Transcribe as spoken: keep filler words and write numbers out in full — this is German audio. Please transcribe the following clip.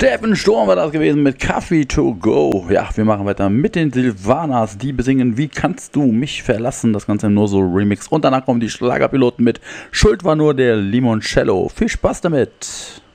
Steffen Sturm war das gewesen mit Coffee to go. Ja, wir machen weiter mit den Silvanas, die besingen Wie kannst du mich verlassen? Das Ganze im nur so Remix. Und danach kommen die Schlagerpiloten mit Schuld war nur der Limoncello. Viel Spaß damit.